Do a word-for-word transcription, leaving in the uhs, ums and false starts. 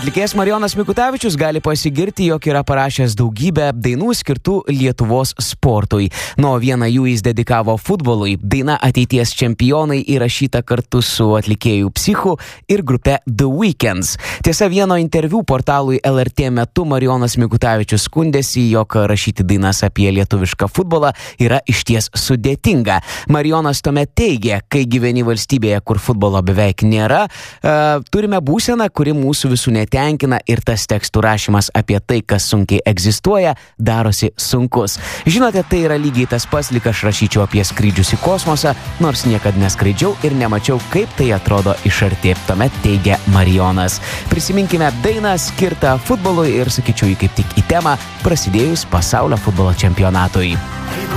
Atlikėjas Marijonas Mikutavičius gali pasigirti, jog yra parašęs daugybę dainų skirtų Lietuvos sportui. Nu, vieną jų jis dedikavo futbolui. Daina Ateities čempionai įrašyta kartu su atlikėjų Psichu ir grupe The Weekends. Tiesa, vieno interviu portalui L R T metu Marijonas Mikutavičius skundėsi, jog rašyti dainas apie lietuvišką futbolą yra išties sudėtinga. Marijonas tuomet teigė, kai gyveni valstybėje, kur futbolo beveik nėra, uh, turime būseną, kuri mūsų visų netenkina ir tas tekstų rašymas apie tai, kas sunkiai egzistuoja, darosi sunkus. Žinote, tai yra lygiai tas pats, lyg aš rašyčiau apie skrydžius į kosmosą, nors niekad neskraidžiau ir nemačiau, kaip tai atrodo iš arti. Tuomet teigia Marijonas. Prisiminkime dainą skirtą futbolui ir sakyčiau jį kaip tik į temą prasidėjus pasaulio futbolo čempionatui.